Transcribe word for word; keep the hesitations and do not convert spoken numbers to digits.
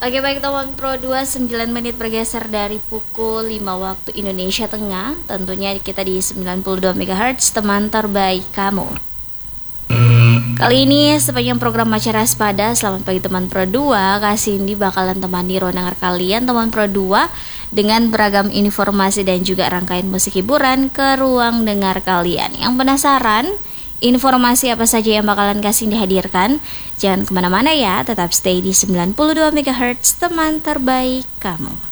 Oke baik teman Pro dua, sembilan menit bergeser dari pukul lima waktu Indonesia Tengah. Tentunya kita di sembilan puluh dua megahertz, teman terbaik kamu. Kali ini sepanjang program acara Sepada, selamat pagi teman Pro dua. Kasih ini bakalan temani ruang dengar kalian teman Pro dua dengan beragam informasi dan juga rangkaian musik hiburan ke ruang dengar kalian. Yang penasaran informasi apa saja yang bakalan kasih dihadirkan? Jangan kemana-mana ya, tetap stay di sembilan puluh dua megahertz, teman terbaik kamu.